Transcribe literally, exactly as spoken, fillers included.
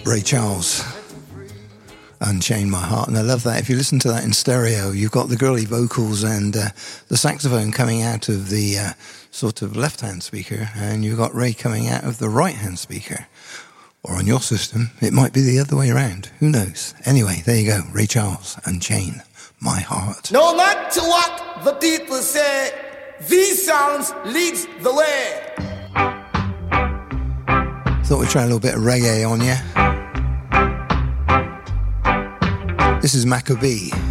Ray Charles, Unchain My Heart. And I love that. If you listen to that in stereo, you've got the girly vocals and uh, the saxophone coming out of the uh, sort of left-hand speaker, and you've got Ray coming out of the right-hand speaker. Or on your system, it might be the other way around. Who knows? Anyway, there you go. Ray Charles, Unchain My Heart. No matter what the people say, these sounds leads the way. Thought we'd try a little bit of reggae on you. This is Maccabee.